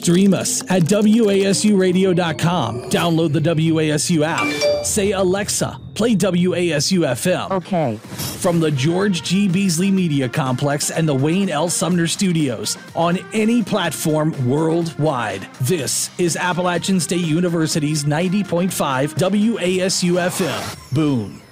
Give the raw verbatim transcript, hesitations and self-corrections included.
Stream us at W A S U radio dot com. Download the W A S U app. Say, Alexa, play W A S U F M. Okay. From the George G. Beasley Media Complex and the Wayne L. Sumner Studios on any platform worldwide. This is Appalachian State University's ninety point five W A S U F M. Boom.